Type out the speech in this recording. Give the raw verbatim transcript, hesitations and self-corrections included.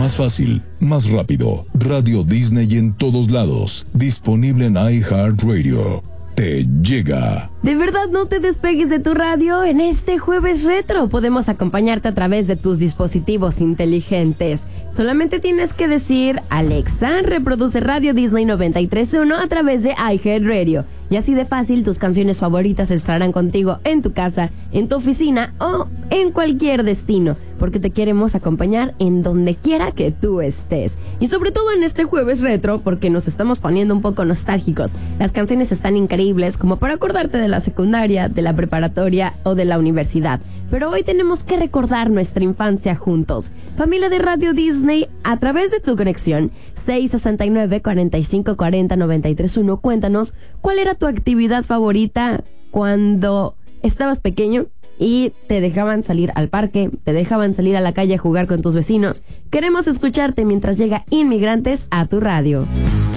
más fácil, más rápido. Radio Disney en todos lados. Disponible en iHeartRadio. Te llega. De verdad, no te despegues de tu radio. En este jueves retro podemos acompañarte a través de tus dispositivos inteligentes. Solamente tienes que decir: Alexa, reproduce Radio Disney noventa y tres punto uno a través de iHeartRadio. Y así de fácil, tus canciones favoritas estarán contigo en tu casa, en tu oficina o en cualquier destino, porque te queremos acompañar en donde quiera que tú estés. Y sobre todo en este jueves retro, porque nos estamos poniendo un poco nostálgicos. Las canciones están increíbles, como para acordarte de la secundaria, de la preparatoria o de la universidad. Pero hoy tenemos que recordar nuestra infancia juntos. Familia de Radio Disney, a través de tu conexión seis sesenta y nueve, cuarenta y cinco cuarenta, noventa y tres uno, cuéntanos cuál era tu actividad favorita cuando estabas pequeño y te dejaban salir al parque, te dejaban salir a la calle a jugar con tus vecinos. Queremos escucharte mientras llega Inmigrantes a tu radio.